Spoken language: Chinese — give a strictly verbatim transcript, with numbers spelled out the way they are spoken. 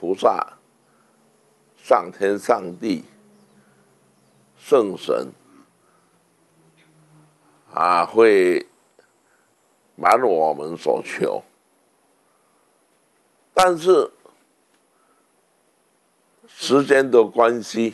菩萨、上天上帝、圣神啊，会满我们所求。但是时间的关系，